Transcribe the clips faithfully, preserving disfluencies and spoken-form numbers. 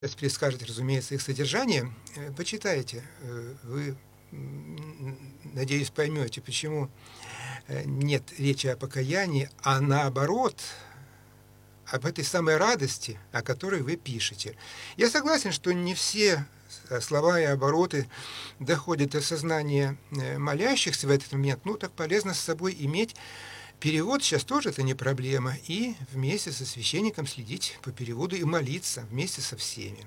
перескажете, разумеется, их содержание, э, почитайте. Э, вы, м, надеюсь, поймете, почему э, нет речи о покаянии, а наоборот, об этой самой радости, о которой вы пишете. Я согласен, что не все слова и обороты доходят до сознания э, молящихся в этот момент. Ну, так полезно с собой иметь перевод. Сейчас тоже это не проблема. И вместе со священником следить по переводу и молиться вместе со всеми.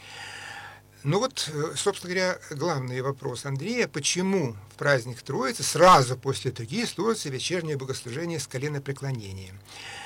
Ну вот, собственно говоря, главный вопрос Андрея: почему в праздник Троицы сразу после литургии служится вечернее богослужение с коленопреклонением?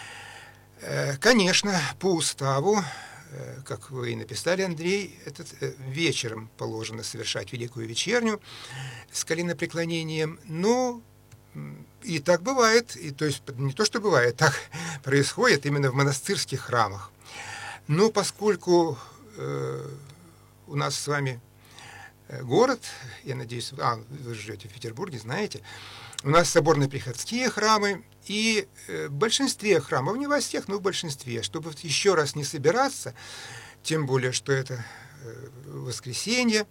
Конечно, по уставу, как вы и написали, Андрей, этот вечером положено совершать великую вечерню с коленопреклонением, но и так бывает, и, то есть не то, что бывает, так происходит именно в монастырских храмах. Но поскольку э, у нас с вами город, я надеюсь, а, вы живете в Петербурге, знаете, у нас соборно-приходские храмы, и в большинстве храмов, не во всех, но в большинстве, чтобы еще раз не собираться, тем более, что это воскресенье,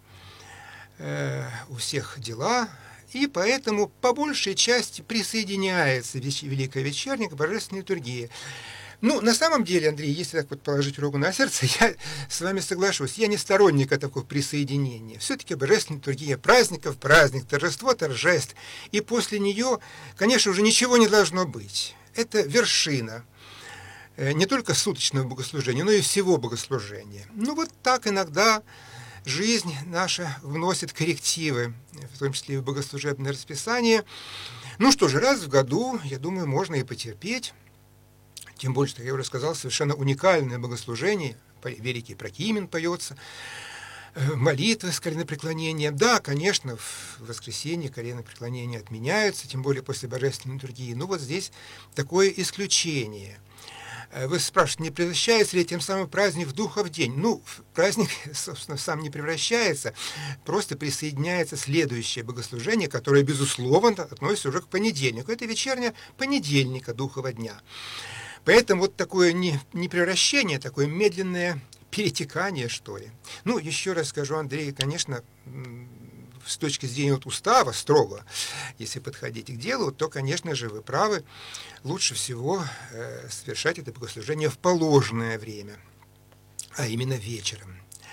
у всех дела, и поэтому по большей части присоединяется Великая Вечерня к Божественной литургии. Ну, на самом деле, Андрей, если так вот положить руку на сердце, я с вами соглашусь. Я не сторонник такого присоединения. Все-таки Божественная литургия праздников, праздник, торжество, торжеств. И после нее, конечно, уже ничего не должно быть. Это вершина не только суточного богослужения, но и всего богослужения. Ну, вот так иногда жизнь наша вносит коррективы, в том числе и в богослужебное расписание. Ну что же, раз в году, я думаю, можно и потерпеть. Тем более, что я уже сказал, совершенно уникальное богослужение, великий Прокимен поется, молитвы с коленопреклонением. Да, конечно, в воскресенье коленопреклонения отменяются, тем более после божественной литургии. Но вот здесь такое исключение. Вы спрашиваете, не превращается ли тем самым праздник в духов день? Ну, праздник, собственно, сам не превращается, просто присоединяется следующее богослужение, которое, безусловно, относится уже к понедельнику. Это вечерня понедельника, духового дня. Поэтому вот такое не, не превращение, такое медленное перетекание, что ли. Ну, еще раз скажу, Андрей, конечно, с точки зрения вот устава строго, если подходить к делу, то, конечно же, вы правы, лучше всего э, совершать это богослужение в положенное время, а именно вечером.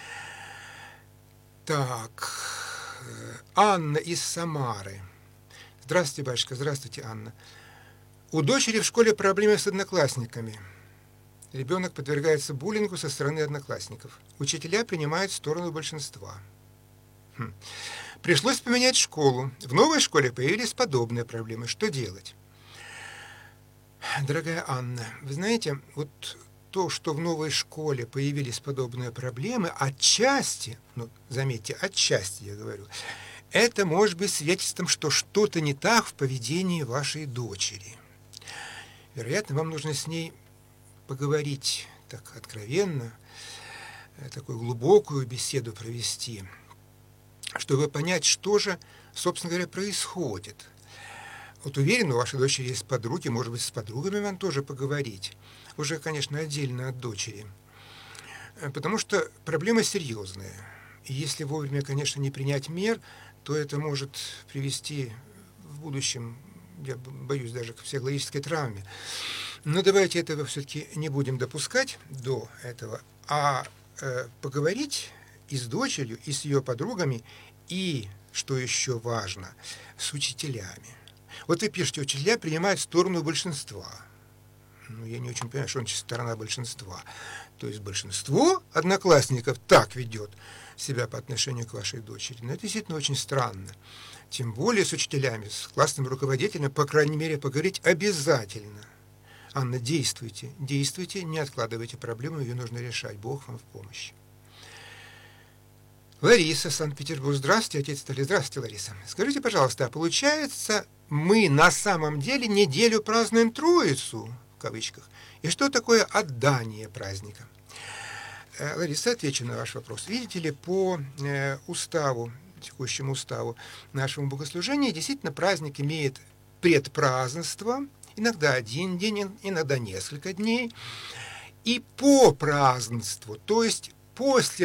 Так, Анна из Самары. Здравствуйте, батюшка, здравствуйте, Анна. У дочери в школе проблемы с одноклассниками. Ребенок подвергается буллингу со стороны одноклассников. Учителя принимают сторону большинства. Хм. Пришлось поменять школу. В новой школе появились подобные проблемы. Что делать? Дорогая Анна, вы знаете, вот то, что в новой школе появились подобные проблемы, отчасти, ну, заметьте, отчасти я говорю, это может быть свидетельством, что что-то не так в поведении вашей дочери. Вероятно, вам нужно с ней поговорить так откровенно, такую глубокую беседу провести, чтобы понять, что же, собственно говоря, происходит. Вот уверен, у вашей дочери есть подруги, может быть, с подругами вам тоже поговорить. Уже, конечно, отдельно от дочери. Потому что проблема серьезная. И если вовремя, конечно, не принять мер, то это может привести в будущем, я боюсь, даже к психологической травме. Но давайте этого все-таки не будем допускать до этого, а э, поговорить и с дочерью, и с ее подругами, и, что еще важно, с учителями. Вот вы пишете, учителя принимают сторону большинства. Ну, я не очень понимаю, что значит сторона большинства. То есть большинство одноклассников так ведет себя по отношению к вашей дочери. Но это действительно очень странно. Тем более с учителями, с классным руководителем, по крайней мере, поговорить обязательно. Анна, действуйте, действуйте, не откладывайте проблему, ее нужно решать. Бог вам в помощь. Лариса, Санкт-Петербург. Здравствуйте, отец Виталий. Здравствуйте, Лариса. Скажите, пожалуйста, а получается, мы на самом деле неделю празднуем Троицу, в кавычках, и что такое отдание праздника? Лариса, отвечу на ваш вопрос. Видите ли, по э, уставу, текущему уставу нашему богослужения, действительно праздник имеет предпразднество, иногда один день, иногда несколько дней, и по празднеству, то есть после